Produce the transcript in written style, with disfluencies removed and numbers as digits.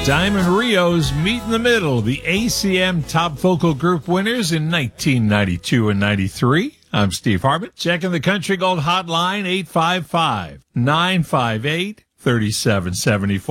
Diamond Rio's Meet in the Middle, the ACM Top Vocal Group winners in 1992 and 93. I'm Steve Harbert, checking the Country Gold Hotline, 855-958-3774.